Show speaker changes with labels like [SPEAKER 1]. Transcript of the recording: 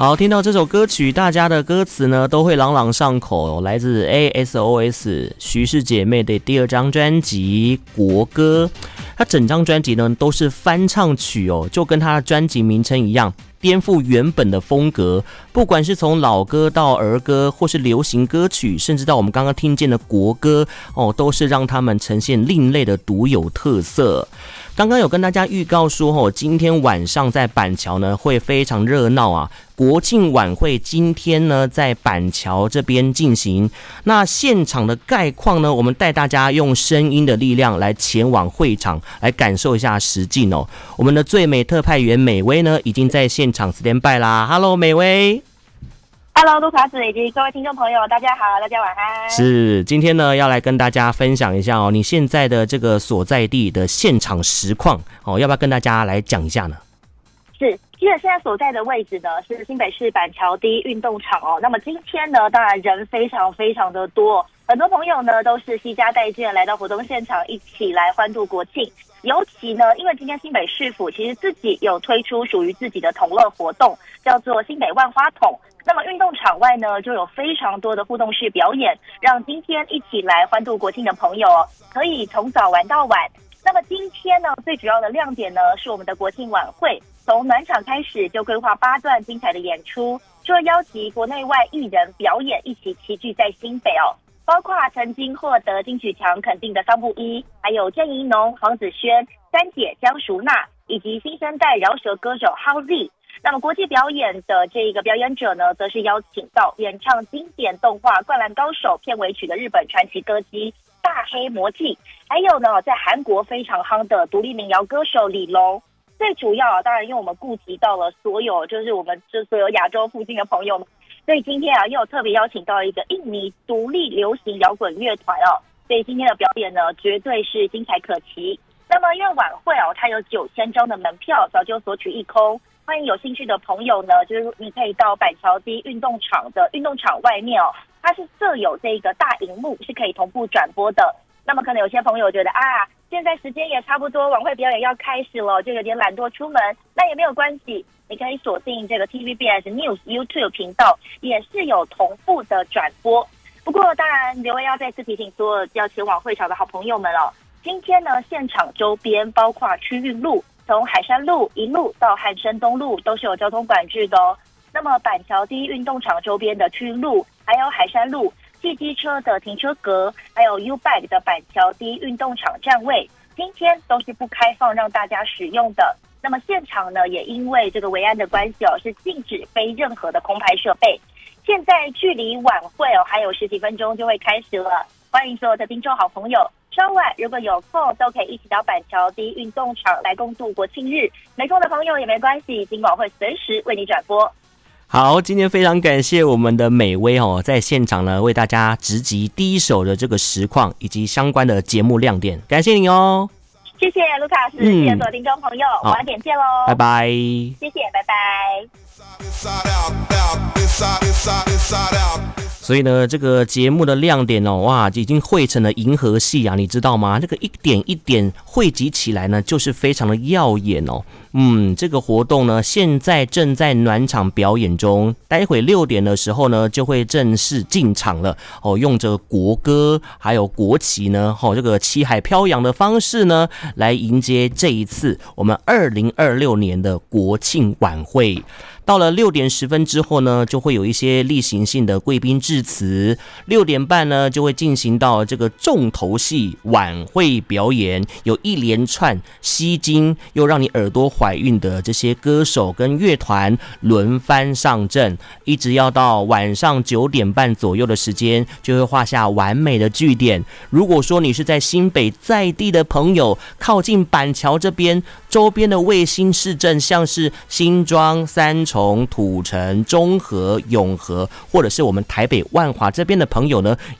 [SPEAKER 1] 好，听到这首歌曲，大家的歌词呢都会朗朗上口，来自 ASOS 徐氏姐妹的第2张专辑《国歌》，它整张专辑呢都是翻唱曲哦，就跟它的专辑名称一样，颠覆原本的风格，不管是从老歌到儿歌，或是流行歌曲，甚至到我们刚刚听见的国歌哦，都是让他们呈现另类的独有特色。刚刚有跟大家预告说今天晚上在板桥呢会非常热闹啊，国庆晚会今天呢在板桥这边进行。那现场的概况呢，我们带大家用声音的力量来前往会场，来感受一下实境哦。我们的最美特派员美薇呢已经在现场 stand by 啦 ，Hello 美薇。
[SPEAKER 2] Hello， 卢卡斯以及各位听众朋友，大家好，大家晚安。
[SPEAKER 1] 是，今天呢要来跟大家分享一下哦，你现在的这个所在地的现场实况哦，要不要跟大家来讲一下呢？
[SPEAKER 2] 是，其实现在所在的位置呢是新北市板桥第一运动场哦。那么今天呢，当然人非常非常的多，很多朋友呢都是携家带眷来到活动现场，一起来欢度国庆。尤其呢，因为今天新北市府其实自己有推出属于自己的同乐活动，叫做新北万花筒。那么运动场外呢，就有非常多的互动式表演，让今天一起来欢度国庆的朋友可以从早玩到晚。那么今天呢，最主要的亮点呢是我们的国庆晚会，从暖场开始就规划8段精彩的演出，除了邀集国内外艺人表演一起齐聚在新北包括曾经获得金曲奖肯定的桑布伊，还有郑宜农、黄子轩、三姐江淑娜，以及新生代饶舌歌手 Howzy。那么国际表演的这个表演者呢，则是邀请到演唱经典动画《灌篮高手》片尾曲的日本传奇歌姬大黑魔纪，还有呢在韩国非常夯的独立民谣歌手李龙。最主要当然因为我们顾及到了所有亚洲附近的朋友们，所以今天又特别邀请到一个印尼独立流行摇滚乐团所以今天的表演呢绝对是精彩可期。那么因为晚会它有9000张的门票早就索取一空，欢迎有兴趣的朋友呢，就是你可以到板桥第一运动场的运动场外面它是设有这个大荧幕，是可以同步转播的。那么可能有些朋友觉得现在时间也差不多，晚会表演要开始了，就有点懒惰出门，那也没有关系，你可以锁定这个 TVBS News YouTube 频道，也是有同步的转播。不过当然刘威要再次提醒所有要前往会场的好朋友们今天呢现场周边包括区运路，从海山路一路到汉生东路都是有交通管制的那么板桥第一运动场周边的区运路，还有海山路汽机车的停车格，还有 U-Bike 的板桥第一运动场站位，今天都是不开放让大家使用的。那么现场呢，也因为这个维安的关系是禁止飞任何的空拍设备。现在距离晚会还有10几分钟就会开始了，欢迎所有的听众好朋友，稍晚如果有空都可以一起到板桥第一运动场来共度国庆日，没空的朋友也没关系，今晚会随时为你转播。
[SPEAKER 1] 好，今天非常感谢我们的美薇在现场呢为大家直击第一手的这个实况以及相关的节目亮点，感谢你哦。
[SPEAKER 2] 谢谢卢卡斯，谢谢所有听众朋友，晚点见喽，
[SPEAKER 1] 拜拜。
[SPEAKER 2] 谢谢，拜拜。
[SPEAKER 1] 所以呢，这个节目的亮点哇，已经汇成了银河系啊，你知道吗？这个一点一点汇集起来呢，就是非常的耀眼这个活动呢，现在正在暖场表演中，待会6点的时候呢，就会正式进场了用着国歌还有国旗呢，这个旗海飘扬的方式呢，来迎接这一次我们2026年的国庆晚会。到了6点10分之后呢，就会有一些例行性的贵宾致辞。6点半呢，就会进行到这个重头戏晚会表演，有一连串吸睛又让你耳朵怀孕的这些歌手跟乐团轮番上阵，一直要到晚上9点半左右的时间，就会画下完美的句点。如果说你是在新北在地的朋友，靠近板桥这边周边的卫星市镇，像是新庄、三重、土城、中和、永和，或者是我们台北万华这边的朋友呢，